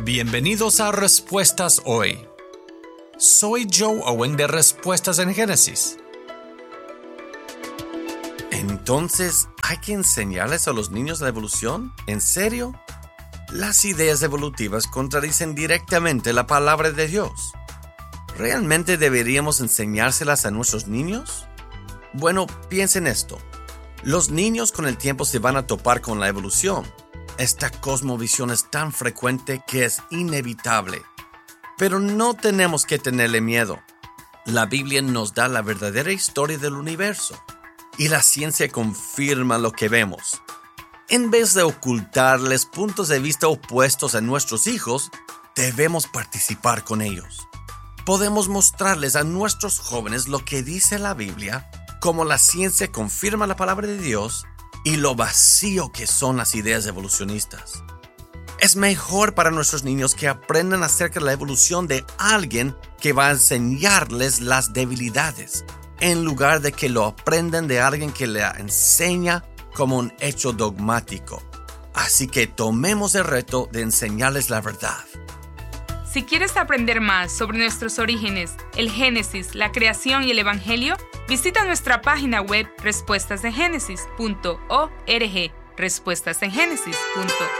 Bienvenidos a Respuestas Hoy. Soy Joe Owen de Respuestas en Génesis. Entonces, ¿hay que enseñarles a los niños la evolución? ¿En serio? Las ideas evolutivas contradicen directamente la palabra de Dios. ¿Realmente deberíamos enseñárselas a nuestros niños? Bueno, piensen esto. Los niños con el tiempo se van a topar con la evolución. Esta cosmovisión es tan frecuente que es inevitable. Pero no tenemos que tenerle miedo. La Biblia nos da la verdadera historia del universo. Y la ciencia confirma lo que vemos. En vez de ocultarles puntos de vista opuestos a nuestros hijos, debemos participar con ellos. Podemos mostrarles a nuestros jóvenes lo que dice la Biblia, cómo la ciencia confirma la palabra de Dios y lo vacío que son las ideas evolucionistas. Es mejor para nuestros niños que aprendan acerca de la evolución de alguien que va a enseñarles las debilidades, en lugar de que lo aprendan de alguien que le enseña como un hecho dogmático. Así que tomemos el reto de enseñarles la verdad. Si quieres aprender más sobre nuestros orígenes, el Génesis, la creación y el Evangelio, visita nuestra página web respuestasengénesis.org. respuestasengénesis.org.